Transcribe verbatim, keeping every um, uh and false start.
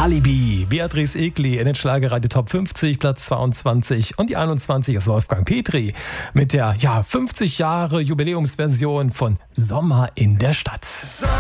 Alibi, Beatrice Egli in den Schlagerradio Top fünfzig, Platz zweiundzwanzig. Und die einundzwanzig ist Wolfgang Petri mit der ja, fünfzig Jahre Jubiläumsversion von Sommer in der Stadt.